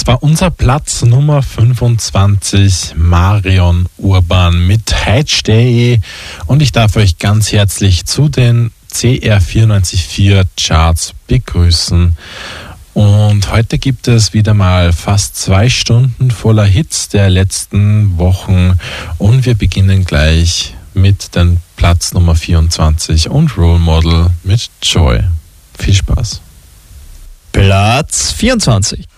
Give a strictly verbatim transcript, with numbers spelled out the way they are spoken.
war unser Platz Nummer fünfundzwanzig, Marion Urban mit Heitstehe. Und ich darf euch ganz herzlich zu den C R vierundneunzig Komma vier Charts begrüßen. Und heute gibt es wieder mal fast zwei Stunden voller Hits der letzten Wochen. Und wir beginnen gleich mit dem Platz Nummer vierundzwanzig und Role Model mit Joy. Viel Spaß. Platz vierundzwanzig.